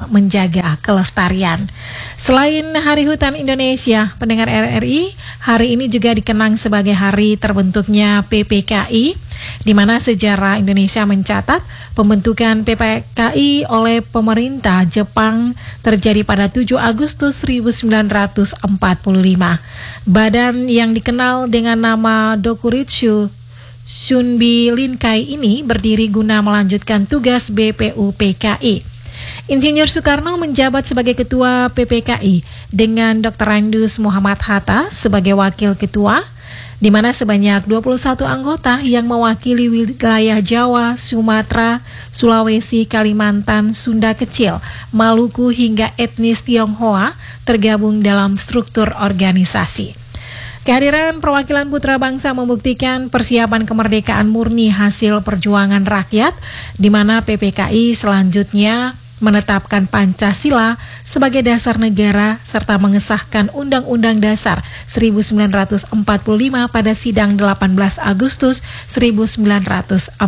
menjaga kelestarian. Selain Hari Hutan Indonesia, pendengar RRI, hari ini juga dikenang sebagai hari terbentuknya PPKI, di mana sejarah Indonesia mencatat pembentukan PPKI oleh pemerintah Jepang terjadi pada 7 Agustus 1945. Badan yang dikenal dengan nama Dokuritsu Shunbi Linkai ini berdiri guna melanjutkan tugas BPUPKI. Insinyur Soekarno menjabat sebagai ketua PPKI dengan Dr. Andus Muhammad Hatta sebagai wakil ketua, di mana sebanyak 21 anggota yang mewakili wilayah Jawa, Sumatera, Sulawesi, Kalimantan, Sunda Kecil, Maluku hingga etnis Tionghoa tergabung dalam struktur organisasi. Kehadiran perwakilan putra bangsa membuktikan persiapan kemerdekaan murni hasil perjuangan rakyat, di mana PPKI selanjutnya menetapkan Pancasila sebagai dasar negara serta mengesahkan Undang-Undang Dasar 1945 pada sidang 18 Agustus 1945.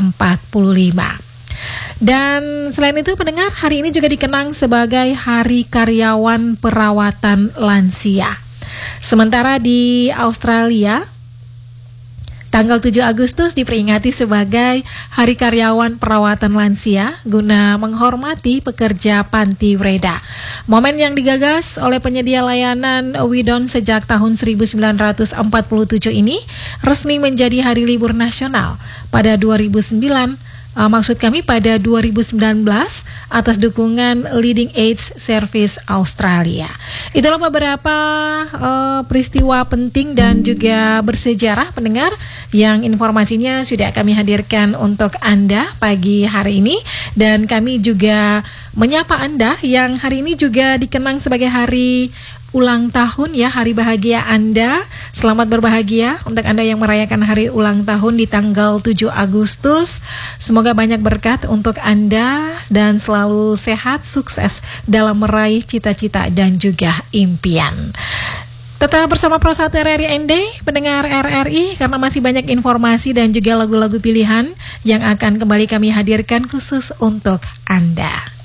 Dan selain itu pendengar, hari ini juga dikenang sebagai Hari Karyawan Perawatan Lansia. Sementara di Australia, tanggal 7 Agustus diperingati sebagai Hari Karyawan Perawatan Lansia guna menghormati pekerja panti breda. Momen yang digagas oleh penyedia layanan Widon sejak tahun 1947 ini resmi menjadi hari libur nasional pada 2009. Pada 2019 atas dukungan Leading Age Service Australia. Itulah beberapa peristiwa penting dan juga bersejarah pendengar yang informasinya sudah kami hadirkan untuk Anda pagi hari ini, dan kami juga menyapa Anda yang hari ini juga dikenang sebagai hari ulang tahun ya, hari bahagia Anda. Selamat berbahagia untuk Anda yang merayakan hari ulang tahun di tanggal 7 Agustus. Semoga banyak berkat untuk Anda dan selalu sehat, sukses dalam meraih cita-cita dan juga impian. Tetap bersama Pro 1 RRI ND, pendengar RRI, karena masih banyak informasi dan juga lagu-lagu pilihan yang akan kembali kami hadirkan khusus untuk Anda.